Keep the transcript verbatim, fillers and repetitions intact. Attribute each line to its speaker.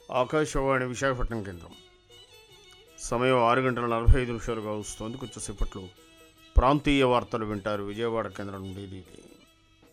Speaker 1: ఆకాశవాణి విశాఖపట్నం కేంద్రం. సమయం ఆరు గంటల నలభై ఐదు నిమిషాలుగా వస్తోంది. కొంచెంసేపట్లో ప్రాంతీయ వార్తలు వింటారు విజయవాడ కేంద్రం నుండి.